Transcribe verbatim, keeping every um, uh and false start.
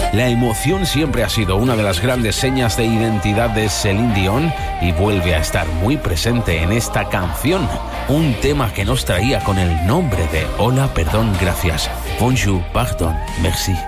La emoción siempre ha sido una de las grandes señas de identidad de Céline Dion y vuelve a estar muy presente en esta canción, un tema que nos traía con el nombre de Hola, perdón, gracias. Bonjour, pardon, merci.